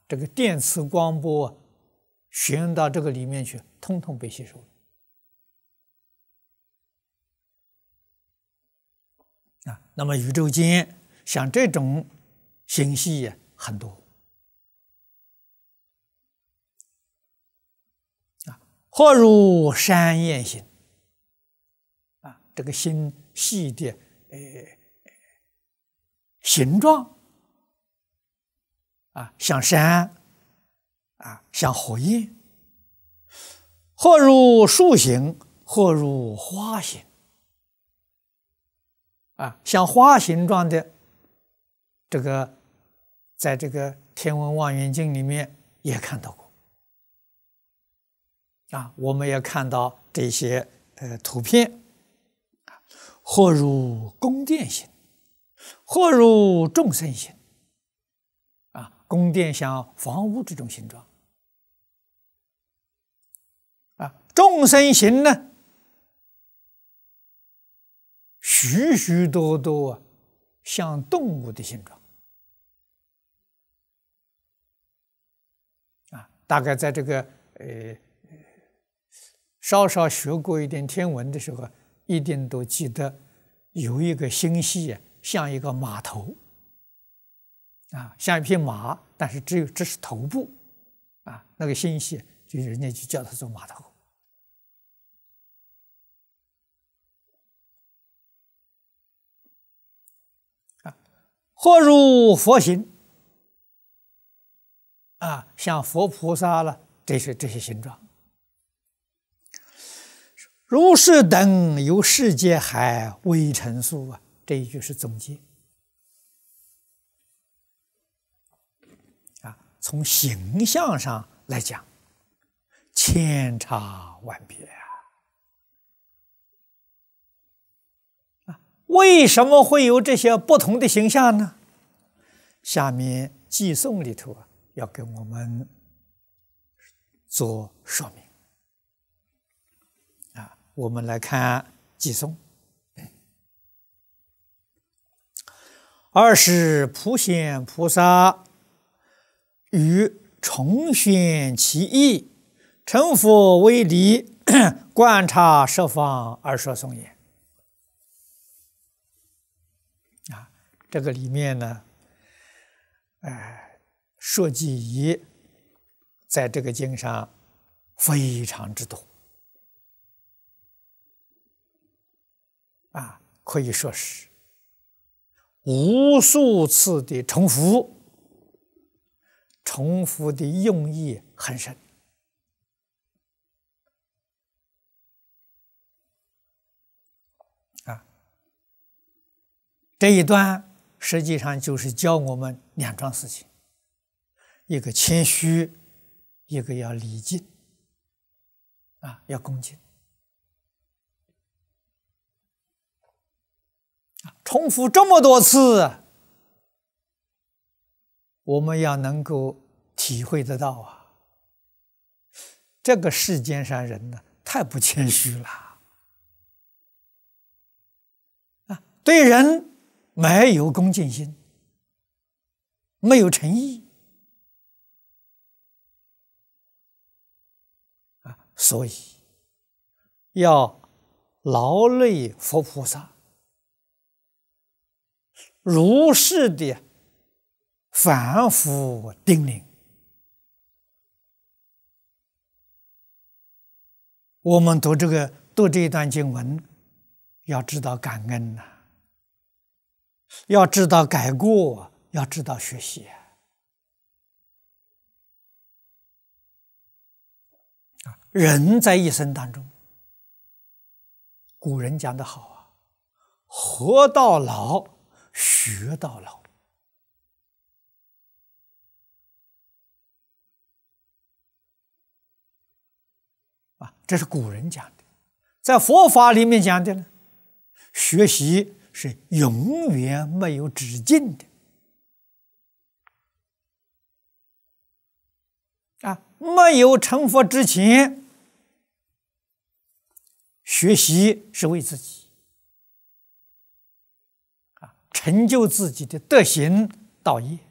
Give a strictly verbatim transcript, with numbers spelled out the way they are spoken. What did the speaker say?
这个电磁光波旋到这个里面去，通通被吸收了啊。那么宇宙间像这种星系呀很多啊，或如山焰星啊，这个星系的呃形状啊，像山啊，像火焰，或如树形，或如花形啊，像花形状的这个，在这个天文望远镜里面也看到过啊，我们也看到这些呃图片，或如宫殿形，或如众生形啊，宫殿像房屋这种形状啊，众生形呢，许许多多啊，像动物的形状啊，大概在这个呃稍稍学过一点天文的时候，一定都记得有一个星系啊，像一个马头啊，像一匹马，但是只有只是头部啊，那个星系就人家就叫它做马头啊，或如佛形啊，像佛菩萨了，这些这些形状。如是等由世界海微尘数啊，这一句是总结啊，从形象上来讲，千差万别啊！啊，为什么会有这些不同的形象呢？下面偈颂里头啊，要给我们做说明。我们来看偈颂：二是普贤菩萨于重宣其意，成佛为理，观察十方而说颂言。啊，这个里面呢，哎，说偈仪在这个经上非常之多。啊，可以说是无数次的重复，重复的用意很深啊。这一段实际上就是教我们两桩事情：一个谦虚，一个要礼敬啊，要恭敬。重复这么多次，我们要能够体会得到啊，这个世间上人呢，太不谦虚了啊，对人没有恭敬心，没有诚意啊，所以要劳累佛菩萨如是的反复叮咛，我们读这个读这一段经文，要知道感恩呐、啊，要知道改过，要知道学习啊。人在一生当中，古人讲得好啊，活到老，学到老。啊，这是古人讲的，在佛法里面讲的呢，学习是永远没有止境的。啊，没有成佛之前，学习是为自己。成就自己的德行道业